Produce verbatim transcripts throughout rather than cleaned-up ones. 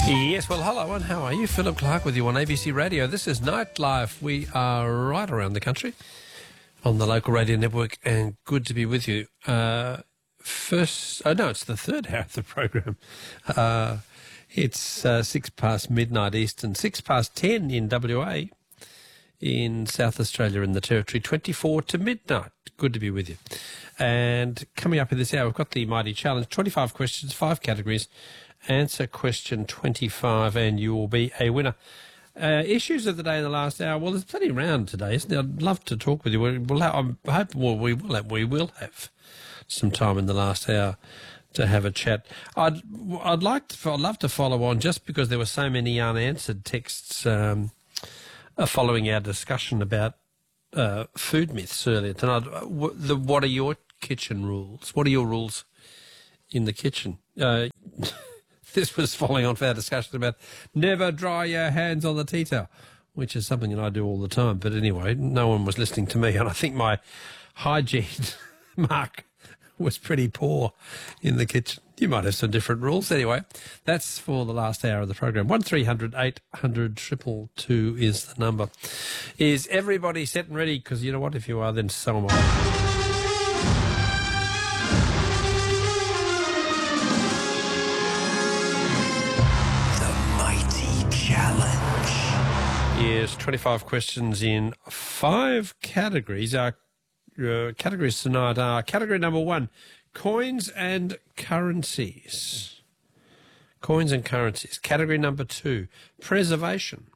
Yes, well, hello, and how are you? Philip Clark with you on A B C Radio. This is Nightlife. We are right around the country on the local radio network, and good to be with you. Uh, first, oh no, it's the third hour of the program. Uh, it's uh, six past midnight Eastern, six past ten in W A, in South Australia in the Territory, twenty-four to midnight. Good to be with you. And coming up in this hour, we've got the Mighty Challenge, twenty-five questions, five categories. Answer question twenty-five and you will be a winner. Uh, issues of the day in the last hour. Well, there's plenty around today, isn't there? I'd love to talk with you. We'll have, I'm hoping well, we will have, we will have some time in the last hour to have a chat. I'd I'd like to I'd love to follow on just because there were so many unanswered texts um, uh, following our discussion about uh, food myths earlier tonight. What, the, what are your kitchen rules? What are your rules in the kitchen? Uh, This was following on for our discussion about never dry your hands on the tea towel, which is something that I do all the time. But anyway, no one was listening to me, and I think my hygiene mark was pretty poor in the kitchen. You might have some different rules. Anyway, that's for the last hour of the program. one three hundred eight hundred two two two is the number. Is everybody set and ready? Because you know what? If you are, then so am I. Yes, twenty-five questions in five categories. Our uh, categories tonight are category number one, coins and currencies. Coins and currencies. Category number two, preservation.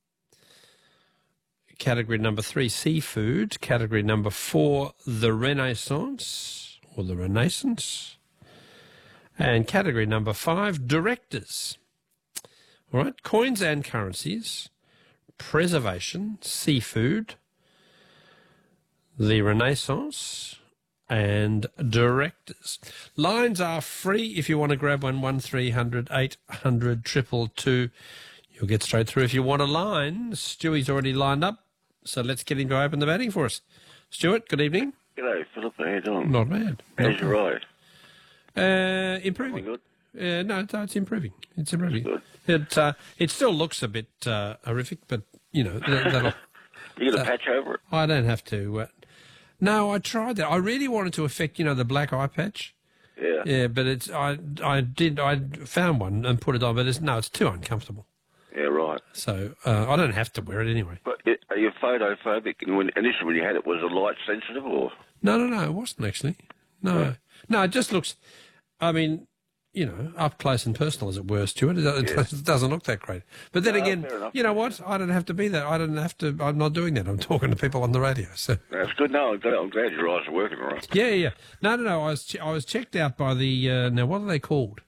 Category number three, seafood. Category number four, the Renaissance or the Renaissance. And category number five, directors. All right, coins and currencies, preservation, seafood, the Renaissance, and directors. Lines are free if you want to grab one, one three hundred eight hundred two two two. You'll get straight through. If you want a line, Stewie's already lined up, so let's get him to open the batting for us. Stuart, good evening. G'day, Philip. How you doing? Not bad. How's Not your eye? Uh, improving. Good? Uh, no, no, it's improving. It's improving. Good. It uh, it still looks a bit uh, horrific, but you know that, that'll. You got a uh, patch over it? I don't have to. Uh, no, I tried that. I really wanted to affect, you know, the black eye patch. Yeah. Yeah, but it's I I did I found one and put it on, but it's no, it's too uncomfortable. Yeah, right. So uh, I don't have to wear it anyway. But it, are you photophobic? And when, initially when you had it, was it light sensitive or? No, no, no, it wasn't actually. No, Yeah. no, it just looks. I mean, you know, up close and personal as it were, Stuart. It, it, Yeah. it doesn't look that great. But then No, again, fair enough. you know what? I don't have to be that. I don't have to. I'm not doing that. I'm talking to people on the radio. So That's good. No, I'm glad, I'm glad your eyes are working all right. yeah, yeah. No, no, no. I was che- I was checked out by the uh, now. What are they called?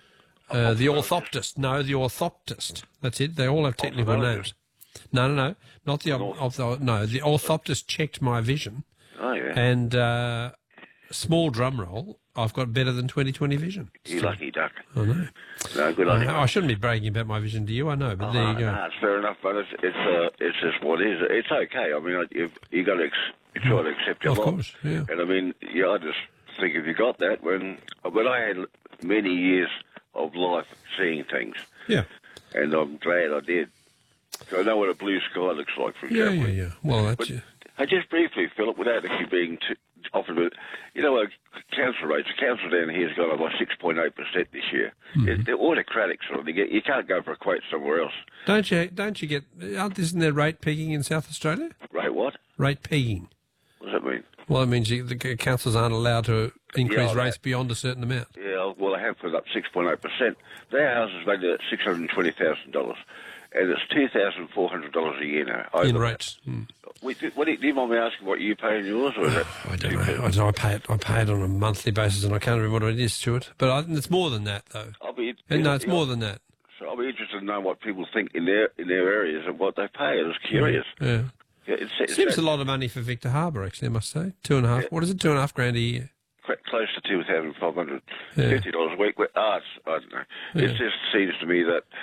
Uh, the orthoptist. No, the orthoptist. That's it. They all have technical names. No, no, no. Not the Orth- of the no. The orthoptist checked my vision, Oh, yeah. and uh, small drum roll. I've got better than twenty twenty vision. You lucky duck. I know. No, good I, on you. know. I shouldn't be bragging about my vision to you. I know, but Oh, there you go. no, it's fair enough, but it's it's, uh, it's just what it is. It's okay. I mean, you've you got to ex- try to accept your Of lot. course, yeah. And I mean, yeah, I just think if you got that, when when I had many years of life seeing things, Yeah. and I'm glad I did. So I know what a blue sky looks like, for Yeah, example. yeah, yeah. Well, that's But yeah. I just briefly, Philip, without actually being too often, but you know, uh, council rates. The council down here has gone up by six point eight percent this year. Mm-hmm. It, they're autocratic sort of thing. You can't go for a quote somewhere else. Don't you? Don't you get? Aren't isn't there rate pegging in South Australia? Right? What? Rate pegging. What does that mean? Well, it means you, the councils aren't allowed to increase Yeah, rates beyond a certain amount. Yeah, well, they have put up six point eight percent. Their house is valued at six hundred twenty thousand dollars, and it's two thousand four hundred dollars a year now. In over rates. Mm. that. What, do, what do, you, do you mind me asking what you pay in yours, or is that? I don't know. I, don't know. I pay it. I pay it on a monthly basis, and I can't remember what it is, Stuart. But I, it's more than that, though. I'll be. And no, it's you more know, than that. So I'll be interested to know what people think in their in their areas and what they pay. I was curious. Yeah. Yeah, it's, it's Seems a lot of money for Victor Harbour, actually, I must say. Two and a half. Yeah. What is it? Two and a half grand a year. qu- close to two thousand five hundred Yeah. fifty dollars a week. But, ah, it's, I don't know. Yeah. It just seems to me that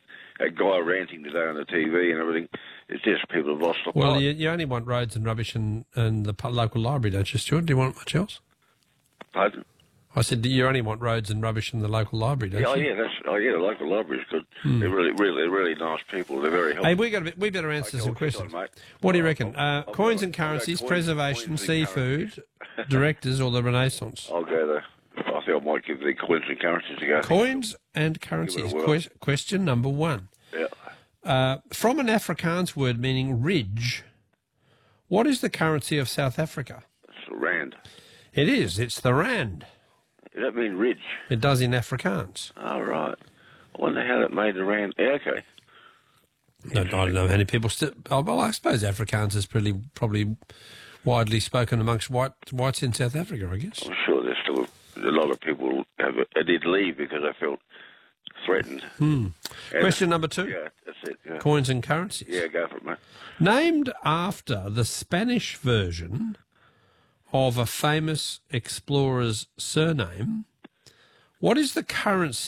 a guy ranting today on the T V and everything, it's just people have lost the Well, plot. you, you only want roads and rubbish and, and the pu- local library, don't you, Stuart? Do you want much else? Pardon? I said, you only want roads and rubbish in the local library, don't Yeah, oh, you? yeah, that's, oh, yeah, the local library is good. Hmm. They're really, really, they're really nice people. They're very helpful. Hey, we got a bit, we better answer Okay, some well, questions. on, mate. What do you Well, reckon? I'll- Uh, I'll coins go- and I'll go currencies, coins- preservation, coins and seafood, directors, or the Renaissance? I'll go there. I think I might give the coins and currencies a go. Coins and currencies. whirl. Que- question number one. Yeah. Uh, from an Afrikaans word meaning ridge, what is the currency of South Africa? It's a rand. It is. It's the rand. Does that mean ridge? It does in Afrikaans. Oh, right. I wonder how that made the rand. Yeah, okay. No, I don't know how many people still. Oh, well, I suppose Afrikaans is pretty probably widely spoken amongst white whites in South Africa, I guess. I'm sure there's still a lot of people have I did leave because I felt threatened. Hmm. And- Question number two. Yeah, that's it. Yeah, Coins and currencies. yeah go for it, mate. Named after the Spanish version of a famous explorer's surname, what is the currency